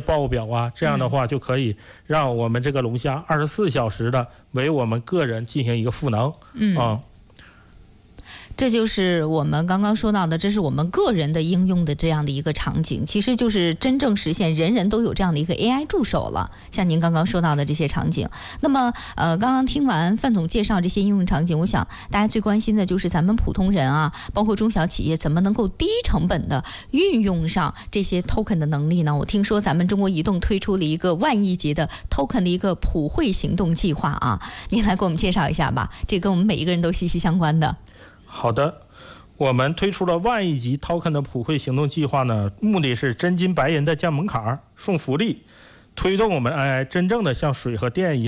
报表啊，这样的话就可以让我们这个龙虾24小时的为我们个人进行一个赋能。 这就是我们刚刚说到的，这是我们个人的应用的这样的一个场景，其实就是真正实现人人都有这样的一个 AI 助手了。像您刚刚说到的这些场景，那么刚刚听完范总介绍这些应用场景，我想大家最关心的就是咱们普通人啊，包括中小企业怎么能够低成本的运用上这些 token 的能力呢？我听说咱们中国移动推出了一个万亿级的 token 的一个普惠行动计划啊，您来给我们介绍一下吧，这跟我们每一个人都息息相关的。 好的，我们推出了万亿级 token 的普惠行动计划呢，目的是真金白银的降门槛、送福利，推动我们 AI 真正的像水和电一样